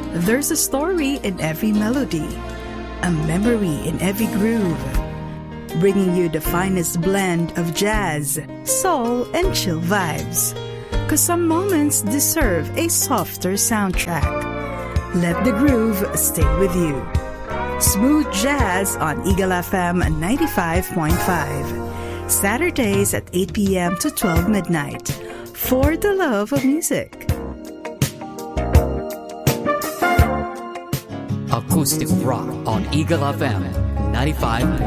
There's a story in every melody, a memory in every groove, bringing you the finest blend of jazz, soul, and chill vibes. 'Cause some moments deserve a softer soundtrack. Let the groove stay with you. Smooth Jazz on Eagle FM 95.5. Saturdays at 8 p.m. to 12 midnight. For the love of music. Acoustic rock on Eagle FM 95.5.